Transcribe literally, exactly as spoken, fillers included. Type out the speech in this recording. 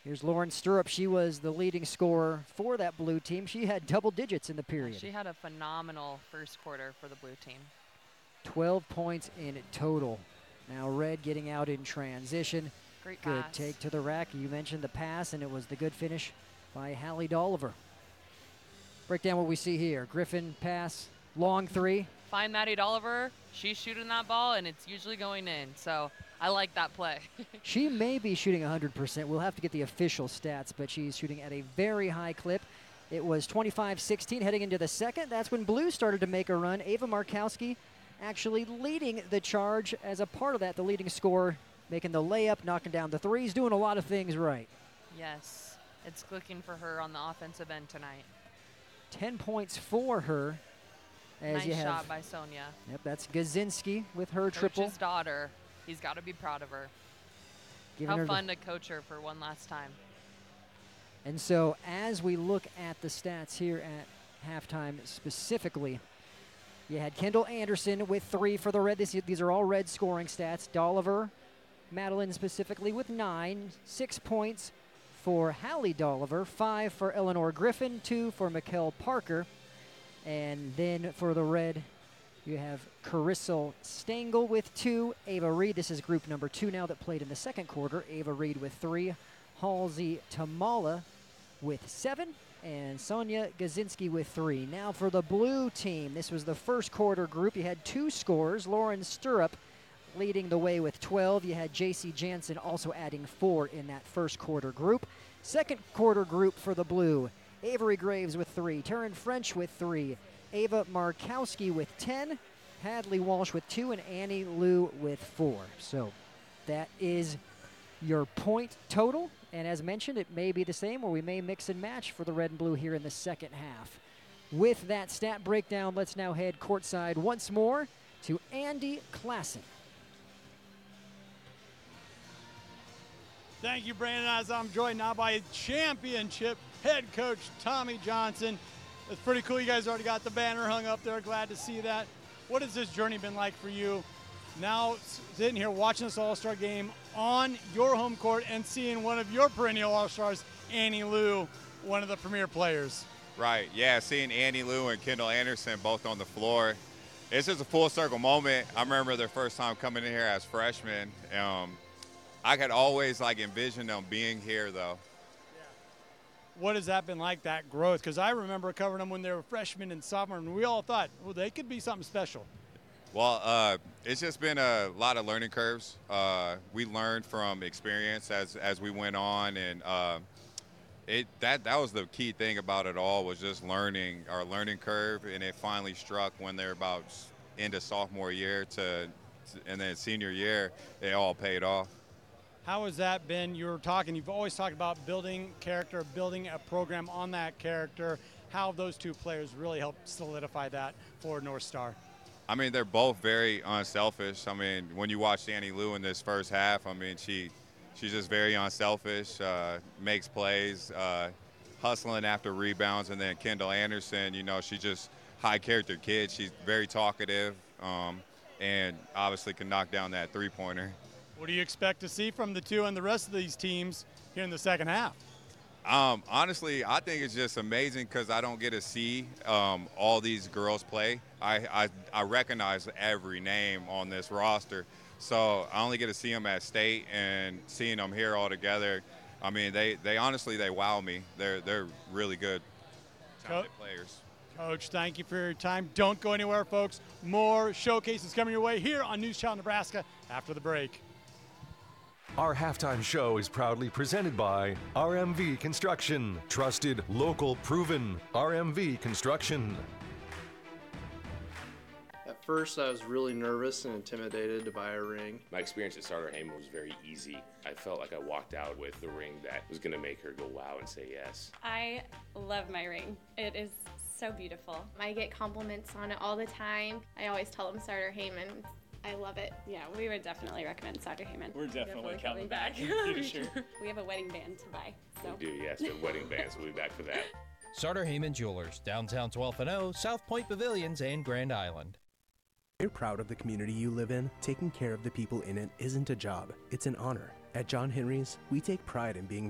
Here's Lauren Stirrup. She was the leading scorer for that blue team. She had double digits in the period. She had a phenomenal first quarter for the blue team. twelve points in total. Now Red getting out in transition. Great Good pass. take to the rack. You mentioned the pass, and it was the good finish by Hallie Dolliver. Break down what we see here. Griffin pass, long three. Find Maddie Dolliver. She's shooting that ball, and it's usually going in. So I like that play. She may be shooting one hundred percent. We'll have to get the official stats, but she's shooting at a very high clip. It was twenty-five sixteen heading into the second. That's when Blue started to make a run. Ava Markowski actually leading the charge as a part of that, the leading scorer, making the layup, knocking down the threes, doing a lot of things right. Yes, it's clicking for her on the offensive end tonight. ten points for her. As nice you have, shot by Sonia. Yep, that's Gazinski with her Coach's triple. daughter. He's got to be proud of her. Giving How her fun to coach her for one last time. And so as we look at the stats here at halftime specifically, you had Kendall Anderson with three for the Red. This, these are all Red scoring stats. Dolliver, Madeline specifically with nine. Six points for Hallie Dolliver. Five for Eleanor Griffin. Two for Mikkel Parker. And then for the Red, you have Carissel Stengel with two. Ava Reed, this is group number two now that played in the second quarter. Ava Reed with three. Halsey Tamala with seven. And Sonia Gazinski with three. Now for the blue team, this was the first quarter group. You had two scores. Lauren Stirrup leading the way with twelve. You had J C Jansen also adding four in that first quarter group. Second quarter group for the blue. Avery Graves with three. Taryn French with three. Ava Markowski with ten. Hadley Walsh with two. And Annie Liu with four. So that is your point total. And as mentioned, it may be the same, or we may mix and match for the Red and Blue here in the second half. With that stat breakdown, let's now head courtside once more to Andy Klassen. Thank you, Brandon. As I'm joined now by championship head coach Tommy Johnson. It's pretty cool. You guys already got the banner hung up there. Glad to see that. What has this journey been like for you? Now sitting here watching this All-Star game on your home court and seeing one of your perennial All-Stars, Annie Liu, one of the premier players. Right, yeah, seeing Annie Liu and Kendall Anderson both on the floor. It's just a full circle moment. I remember their first time coming in here as freshmen. Um, I could always like envision them being here though. What has that been like, that growth? Because I remember covering them when they were freshmen and sophomore, and we all thought, well, they could be something special. Well, uh, it's just been a lot of learning curves. Uh, we learned from experience as as we went on, and uh, it that that was the key thing about it all, was just learning our learning curve, and it finally struck when they're about into sophomore year to, and then senior year, they all paid off. How has that been? You were talking, you've always talked about building character, building a program on that character. How have those two players really helped solidify that for North Star? I mean, they're both very unselfish. I mean, when you watch Annie Liu in this first half, I mean, she she's just very unselfish, uh, makes plays, uh, hustling after rebounds. And then Kendall Anderson, you know, she's just high-character kid. She's very talkative, um, and obviously can knock down that three-pointer. What do you expect to see from the two and the rest of these teams here in the second half? Um, honestly, I think it's just amazing because I don't get to see um, all these girls play. I, I, I recognize every name on this roster, so I only get to see them at state, and seeing them here all together, I mean, they, they honestly, they wow me. They're, they're really good talented Co- players. Coach, thank you for your time. Don't go anywhere, folks. More showcases coming your way here on News Channel Nebraska after the break. Our halftime show is proudly presented by R M V Construction. Trusted, local, proven. R M V Construction. At first, I was really nervous and intimidated to buy a ring. My experience at Sartor Hamann was very easy. I felt like I walked out with the ring that was going to make her go wow and say yes. I love my ring. It is so beautiful. I get compliments on it all the time. I always tell them Sartor Hamann. I love it. Yeah, we would definitely recommend Sartor Hamann. We're definitely, definitely coming back. Sure. We have a wedding band to buy. So. We do, yes. The wedding bands. We'll be back for that. Sartor Hamann Jewelers, downtown twelfth and O, South Point Pavilions, and Grand Island. You're proud of the community you live in. Taking care of the people in it isn't a job, it's an honor. At John Henry's, we take pride in being